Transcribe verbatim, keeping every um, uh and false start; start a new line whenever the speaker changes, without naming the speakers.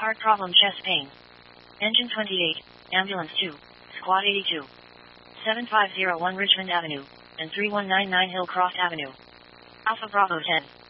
Heart problem, chest pain. Engine twenty-eight, Ambulance two, Squad eighty-two. seven five zero one Richmond Avenue, and three one nine nine Hillcroft Avenue. Alpha Bravo ten.